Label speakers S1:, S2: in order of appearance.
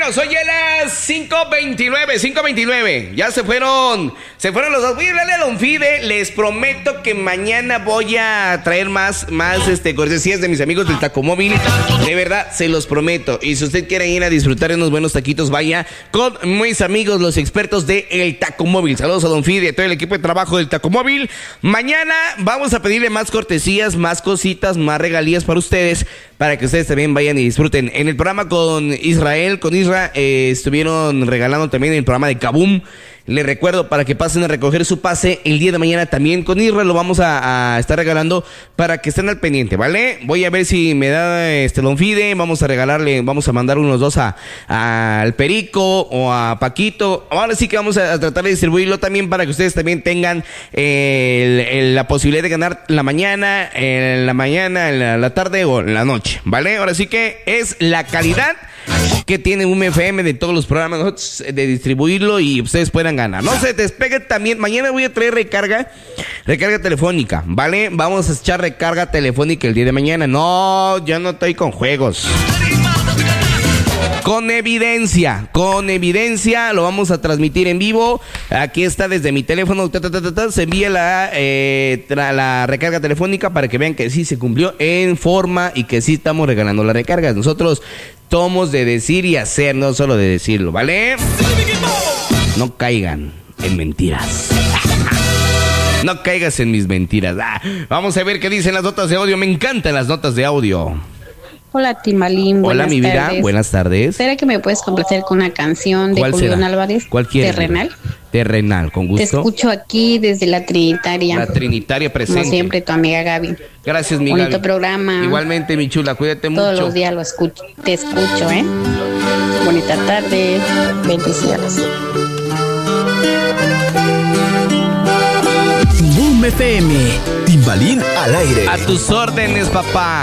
S1: Compañeros, hoy a las 5:29. Ya se fueron los dos. Voy a hablarle a Don Fide. Les prometo que mañana voy a traer más cortesías de mis amigos del Tacomóvil. De verdad, se los prometo. Y si usted quiere ir a disfrutar de unos buenos taquitos, vaya con mis amigos, los expertos de El Tacomóvil. Saludos a Don Fide y a todo el equipo de trabajo del Tacomóvil. Mañana vamos a pedirle más cortesías, más cositas, más regalías para ustedes, para que ustedes también vayan y disfruten. En el programa con Isra, estuvieron regalando también el programa de Kaboom. Les recuerdo para que pasen a recoger su pase el día de mañana también con Isra. Lo vamos a estar regalando para que estén al pendiente, ¿vale? Voy a ver si me da Don Fide. Vamos a mandar unos dos al Perico o a Paquito. Ahora sí que vamos a tratar de distribuirlo también para que ustedes también tengan la posibilidad de ganar la mañana, en la tarde o en la noche, ¿vale? Ahora sí que es la calidad que tiene un FM de todos los programas nosotros, de distribuirlo y ustedes puedan ganar. No se despeguen también. Mañana voy a traer recarga telefónica, ¿vale? Vamos a echar recarga telefónica el día de mañana. No, yo no estoy con juegos. Con evidencia, lo vamos a transmitir en vivo. Aquí está desde mi teléfono, se envía la recarga telefónica para que vean que sí se cumplió en forma y que sí estamos regalando las recargas. Nosotros somos de decir y hacer, no solo de decirlo, ¿vale? No caigan en mentiras. No caigas en mis mentiras. Vamos a ver qué dicen las notas de audio. Me encantan las notas de audio.
S2: Hola, Timalín.
S1: Hola, mi vida.
S2: Tardes.
S1: Buenas tardes.
S2: ¿Será que me puedes complacer con una canción de Julián Álvarez?
S1: ¿Cuál quieres? Terrenal, con gusto.
S2: Te escucho aquí desde la Trinitaria.
S1: La Trinitaria presente.
S2: Como siempre, tu amiga Gaby.
S1: Gracias, mi
S2: Bonito
S1: Gaby.
S2: programa.
S1: Igualmente, mi chula, cuídate mucho.
S2: Todos los días te escucho, ¿eh? Bonita tarde. Bendiciones.
S3: Boom FM. Timbalín al aire.
S1: A tus órdenes, papá.